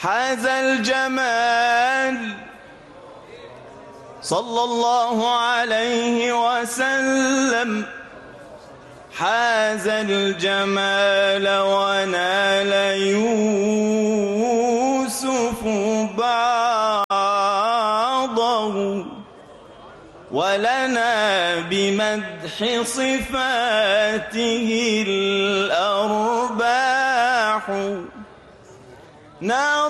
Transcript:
حاز الجمال صلى الله عليه وسلم، حاز الجمال ونال يوسف بعضه، ولنا بمدح صفاته الأرباح.